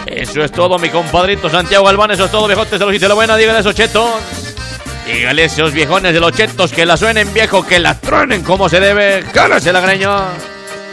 Eso es todo, mi compadrito Santiago Galván. Eso es todo, viejotes de los de la buena. Dígale a esos chetos. Dígale a esos viejones de los chetos que la suenen, viejo, que la truenen como se debe. ¡Cálese la greña!